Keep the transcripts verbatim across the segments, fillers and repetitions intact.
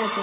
Olvídate.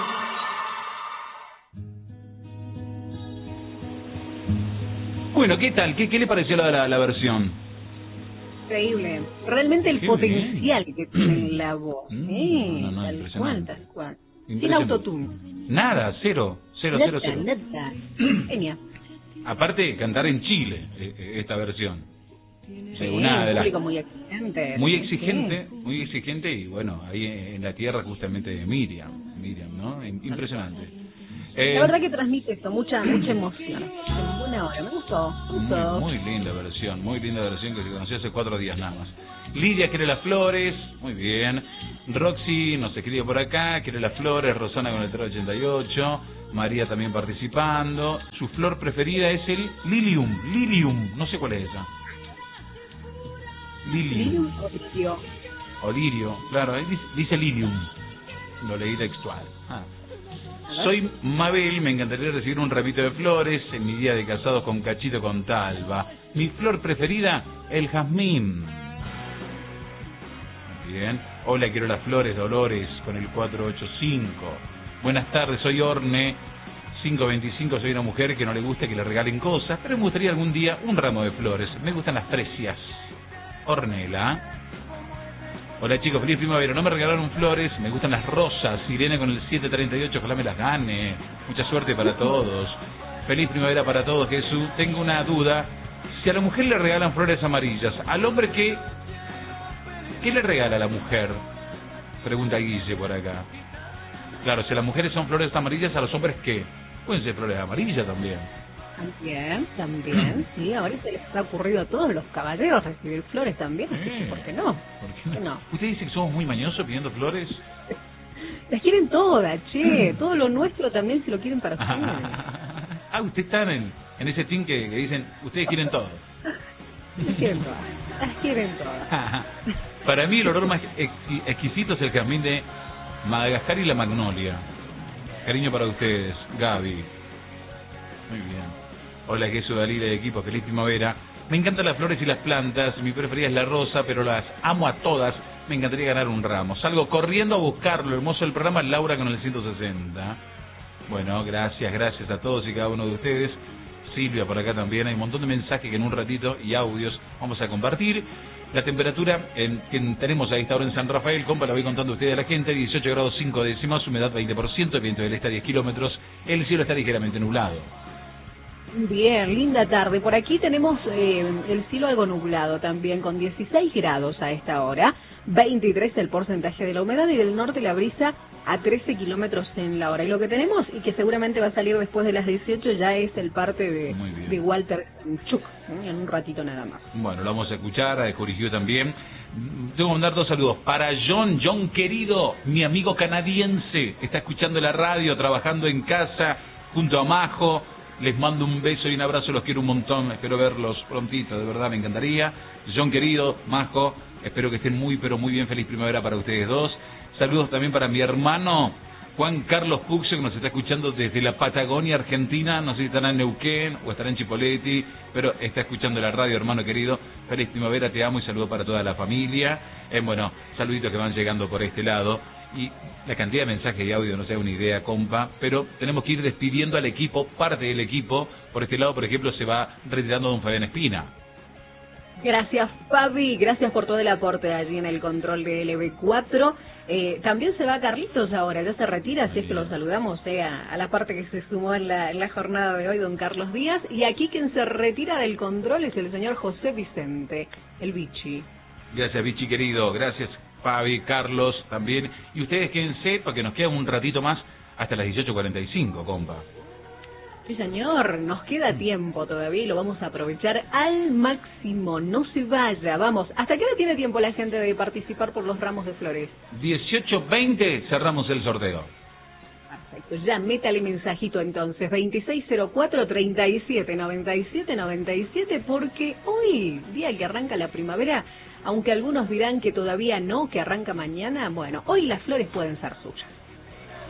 Bueno, ¿qué tal? ¿Qué, qué le pareció la, la, la versión? Increíble. Realmente el Qué potencial bien. que tiene la voz. Mm, Eh, no, no, tal cual, impresionante. tal cual. Sin Impresionante. autotune. Nada, cero, cero, cero, Nada, cero. nada. Genial. Aparte, cantar en Chile, eh, eh, esta versión. Sí, Una de un las público muy exigente. muy Sí, exigente, sí. muy exigente y bueno, ahí en la tierra justamente de Miriam, Miriam, ¿no? Impresionante. Eh, La verdad que transmite esto, mucha mucha emoción. En buena hora, me gustó. Me muy, gustó. muy linda versión, muy linda versión que se conoció hace cuatro días nada más. Lidia quiere las flores, muy bien. Roxy nos escribe por acá, quiere las flores. Rosana con el tres ochenta y ocho. María también participando. Su flor preferida es el lilium, lilium, no sé cuál es esa. Lilium. Lilium o lirio. O lirio, claro, ahí dice, dice lilium. Lo leí textual. Ah. Soy Mabel, me encantaría recibir un ramito de flores en mi día de casados con Cachito con Talba. Mi flor preferida, el jazmín. Bien. Hola, quiero las flores, Dolores, con el cuatro ocho cinco. Buenas tardes, soy Orne, cinco veinticinco, soy una mujer que no le gusta que le regalen cosas, pero me gustaría algún día un ramo de flores. Me gustan las precias. Ornela. Hola chicos, feliz primavera. No me regalaron flores, me gustan las rosas. Irene con el siete treinta y ocho, ojalá me las gane. Mucha suerte para todos. Feliz primavera para todos, Jesús. Tengo una duda. Si a la mujer le regalan flores amarillas, ¿al hombre qué, qué le regala a la mujer? Pregunta Guille por acá. Claro, si a las mujeres son flores amarillas, ¿a los hombres qué? Pueden ser flores amarillas también. También, también, sí, ahora se les ha ocurrido a todos los caballeros recibir flores también, así que Eh, ¿por qué no? ¿Por ¿Por qué qué no? no? ¿Usted dice que somos muy mañosos pidiendo flores? Las quieren todas, che, todo lo nuestro también se lo quieren para ustedes. Ah, usted está en, en ese team que, que dicen, ustedes quieren todo. Las quieren todas, las quieren todas. Para mí el olor más ex exquisito es el jazmín de Madagascar y la magnolia. Cariño para ustedes, Gaby. Muy bien. Hola, Jesús Dalila de equipo, feliz primavera. Me encantan las flores y las plantas, mi preferida es la rosa, pero las amo a todas. Me encantaría ganar un ramo. Salgo corriendo a buscarlo. Hermoso el programa, Laura con el ciento sesenta. Bueno, gracias, gracias a todos y cada uno de ustedes. Silvia por acá también, hay un montón de mensajes que en un ratito y audios vamos a compartir. La temperatura en, que tenemos a esta hora en San Rafael, compa, la voy contando a ustedes a la gente, dieciocho grados cinco décimas, humedad veinte por ciento, viento del este a diez kilómetros, el cielo está ligeramente nublado. Bien, linda tarde. Por aquí tenemos eh, el cielo algo nublado también, con dieciséis grados a esta hora, veintitrés el porcentaje de la humedad y del norte la brisa a trece kilómetros en la hora. Y lo que tenemos, y que seguramente va a salir después de las dieciocho, ya es el parte de, de Walter Chuk, ¿eh? En un ratito nada más. Bueno, lo vamos a escuchar, a Corrigió también. Tengo que mandar dos saludos. Para John, John querido, mi amigo canadiense, está escuchando la radio, trabajando en casa, junto a Majo. Les mando un beso y un abrazo, los quiero un montón, espero verlos prontito, de verdad me encantaría. John querido, Majo, espero que estén muy pero muy bien, feliz primavera para ustedes dos. Saludos también para mi hermano Juan Carlos Puxo, que nos está escuchando desde la Patagonia Argentina, no sé si estará en Neuquén o estará en Chipoleti, pero está escuchando la radio, hermano querido. Feliz primavera, te amo y saludo para toda la familia. Eh, bueno, saluditos que van llegando por este lado. Y la cantidad de mensajes y audio no se da una idea, compa, pero tenemos que ir despidiendo al equipo, parte del equipo. Por este lado, por ejemplo, se va retirando don Fabián Espina. Gracias, Fabi, gracias por todo el aporte allí en el control de L B cuatro. Eh, también se va Carlitos ahora, ya se retira, así es que lo saludamos eh, a, a la parte que se sumó en la, en la jornada de hoy, don Carlos Díaz. Y aquí quien se retira del control es el señor José Vicente, el Bichi. Gracias, Bichi querido, gracias Fabi, Carlos también. Y ustedes quédense, porque nos queda un ratito más hasta las dieciocho cuarenta y cinco, compa. Sí, señor, nos queda tiempo todavía y lo vamos a aprovechar al máximo. No se vaya, vamos. ¿Hasta qué hora tiene tiempo la gente de participar por los ramos de flores? dieciocho veinte cerramos el sorteo. Perfecto, ya métale mensajito entonces, veintiséis cero cuatro, treinta y siete noventa y siete noventa y siete, porque hoy, día que arranca la primavera, aunque algunos dirán que todavía no, que arranca mañana, bueno, hoy las flores pueden ser suyas.